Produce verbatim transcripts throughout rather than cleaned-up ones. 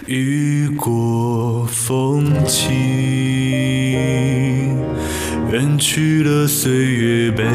雨过风起，远去了岁月背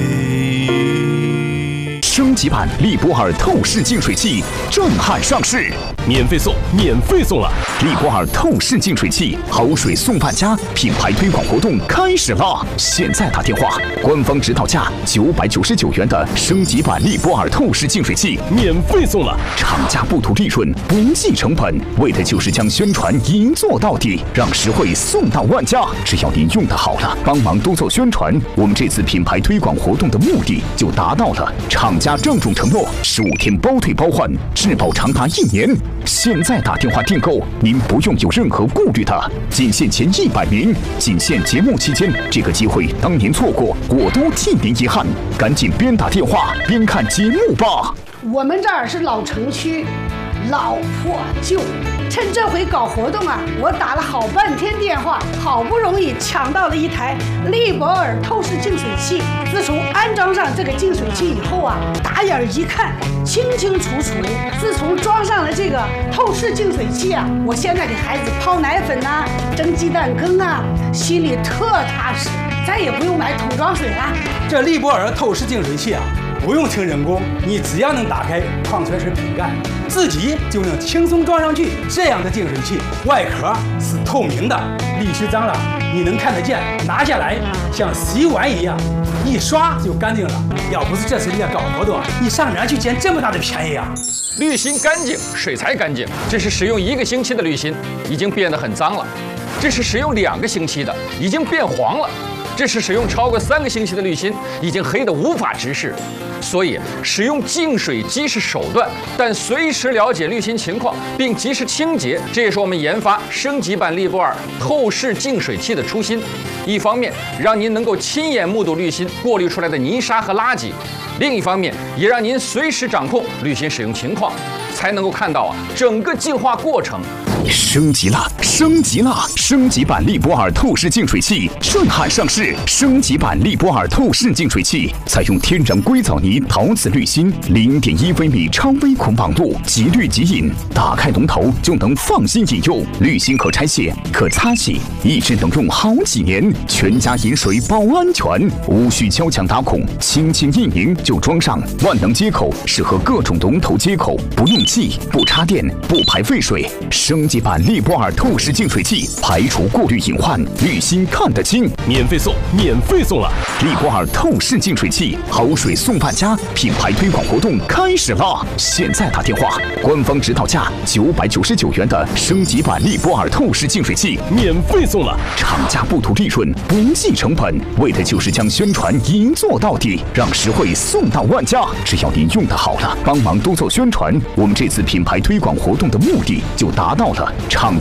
影。 升级版利波尔透视净水器震撼上市， 免费送，免费送了！ 利波尔透视净水器好水送万家品牌推广活动开始了，现在打电话，官方指导价九百九十九元的升级版利波尔透视净水器免费送了， 厂家不图利润，不计成本，为的就是将宣传一做到底，让实惠送到万家。只要您用得好了，帮忙多做宣传，我们这次品牌推广活动的目的就达到了。厂家郑重承诺，十五天包退包换，质保长达一年。现在打电话订购，您不用有任何顾虑的，仅限前一百名，仅限节目期间，这个机会当您错过，我都替您遗憾。赶紧边打电话边看节目吧。 我们这儿是老城区，老破旧。趁这回搞活动啊，我打了好半天电话，好不容易抢到了一台利博尔透视净水器。自从安装上这个净水器以后啊，打眼一看清清楚楚。自从装上了这个透视净水器啊，我现在给孩子泡奶粉啊、蒸鸡蛋羹啊，心里特踏实，再也不用买桶装水了。 这利博尔透视净水器啊，不用听人工，你只要能打开矿泉水瓶盖，自己就能轻松装上去。这样的净水器外壳是透明的，沥须脏了你能看得见，拿下来像洗碗一样，一刷就干净了。要不是这次人家搞活动，你上哪儿去捡这么大的便宜啊？ 滤芯干净，水才干净。这是使用一个星期的滤芯，已经变得很脏了；这是使用两个星期的，已经变黄了；这是使用超过三个星期的滤芯，已经黑得无法直视。所以，使用净水机是手段，但随时了解滤芯情况并及时清洁，这也是我们研发升级版利波尔透视净水器的初心。一方面，让您能够亲眼目睹滤芯过滤出来的泥沙和垃圾；另一方面，也让您随时掌控滤芯使用情况，才能够看到啊整个净化过程。 升级了，升级了！升级版利波尔透视净水器震撼上市。升级版利波尔透视净水器采用天然硅藻泥陶瓷滤芯，零点一微米超微孔网路，即滤即饮，打开龙头就能放心饮用。滤芯可拆卸、可擦洗，一直能用好几年。全家饮水保安全，无需敲墙打孔，轻轻一拧就装上。万能接口适合各种龙头接口，不用气、不插电、不排废水。升级版利波尔透视净水器排除过滤隐患，滤芯看得清， 免费送，免费送了！ 利波尔透视净水器好水送万家品牌推广活动开始了，现在打电话，官方指导价九百九十九元的升级版利波尔透视净水器免费送了， 厂家不图利润，不计成本，为的就是将宣传一做到底，让实惠送到万家。只要您用得好了，帮忙多做宣传，我们这次品牌推广活动的目的就达到了。厂